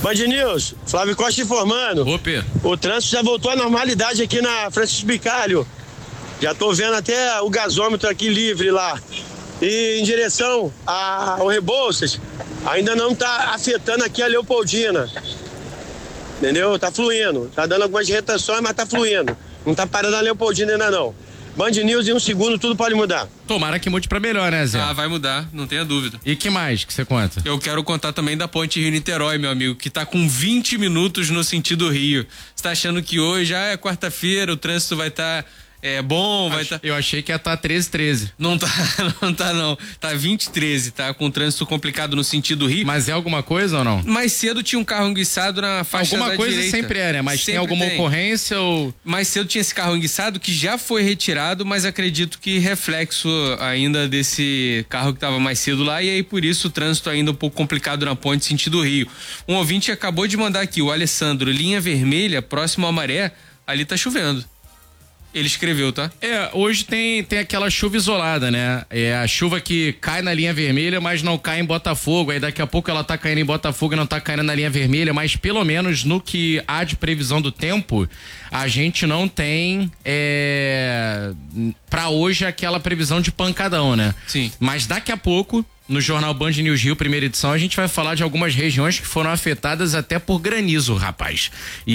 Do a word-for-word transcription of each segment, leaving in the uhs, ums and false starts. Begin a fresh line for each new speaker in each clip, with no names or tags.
Band News, Flávio Costa informando.
Opa.
O trânsito já voltou à normalidade aqui na Francisco Bicalho. Já tô vendo até o gasômetro aqui livre lá. E em direção ao Rebouças, ainda não tá afetando aqui a Leopoldina. Entendeu? Tá fluindo. Tá dando algumas retenções, mas tá fluindo. Não tá parando a Leopoldina ainda não. Band News, em um segundo tudo pode mudar.
Tomara que mude pra melhor, né, Zé?
Ah, vai mudar, não tenha dúvida.
E que mais que você conta?
Eu quero contar também da ponte Rio-Niterói, meu amigo, que tá com vinte minutos no sentido Rio. Você tá achando que hoje já é quarta-feira, o trânsito vai estar... Tá... É bom, vai estar. Tá...
Eu achei que ia estar tá treze, treze.
Não tá, não tá não. Tá vinte, treze, tá? Com trânsito complicado no sentido Rio.
Mas é alguma coisa ou não?
Mais cedo tinha um carro enguiçado na faixa
alguma
da
coisa
direita.
Sempre é, né? Mas
sempre
tem alguma
tem.
ocorrência ou...
Mais cedo tinha esse carro enguiçado que já foi retirado, mas acredito que reflexo ainda desse carro que tava mais cedo lá, e aí por isso o trânsito ainda um pouco complicado na ponte sentido Rio. Um ouvinte acabou de mandar aqui, o Alessandro, linha vermelha, próximo à Maré, ali tá chovendo. Ele escreveu, tá?
É, hoje tem, tem aquela chuva isolada, né? É a chuva que cai na linha vermelha, mas não cai em Botafogo. Aí daqui a pouco ela tá caindo em Botafogo e não tá caindo na linha vermelha, mas pelo menos no que há de previsão do tempo, a gente não tem é, pra hoje aquela previsão de pancadão, né?
Sim.
Mas daqui a pouco, no jornal Band News Rio, primeira edição, a gente vai falar de algumas regiões que foram afetadas até por granizo, rapaz.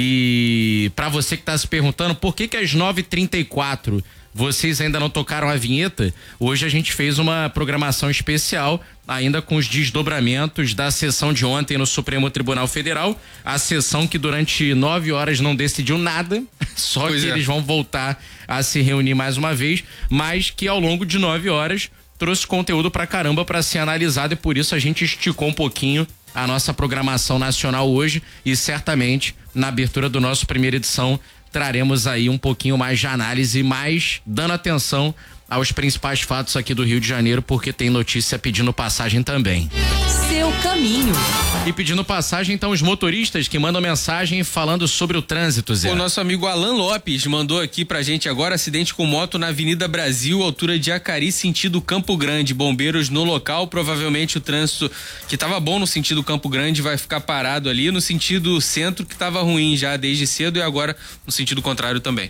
E pra você que tá se perguntando por que que às nove e trinta e quatro vocês ainda não tocaram a vinheta, hoje a gente fez uma programação especial, ainda com os desdobramentos da sessão de ontem no Supremo Tribunal Federal, a sessão que durante nove horas não decidiu nada, só
pois
que
é.
eles vão voltar a se reunir mais uma vez, mas que ao longo de nove horas trouxe conteúdo pra caramba pra ser analisado, e por isso a gente esticou um pouquinho a nossa programação nacional hoje, e certamente na abertura do nosso primeira edição traremos aí um pouquinho mais de análise, mais dando atenção aos principais fatos aqui do Rio de Janeiro, porque tem notícia pedindo passagem também.
Seu caminho.
E pedindo passagem, então, os motoristas que mandam mensagem falando sobre o trânsito, Zé.
O nosso amigo Alan Lopes mandou aqui pra gente agora: acidente com moto na Avenida Brasil, altura de Acari, sentido Campo Grande. Bombeiros no local, provavelmente o trânsito que tava bom no sentido Campo Grande vai ficar parado ali, no sentido centro que tava ruim já desde cedo, e agora no sentido contrário também.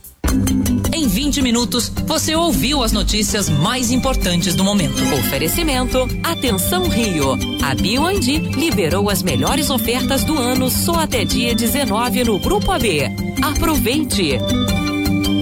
Em vinte minutos, você ouviu as notícias mais importantes do momento. Oferecimento: Atenção Rio. A B Y D liberou as melhores ofertas do ano só até dia dezenove no Grupo A B. Aproveite!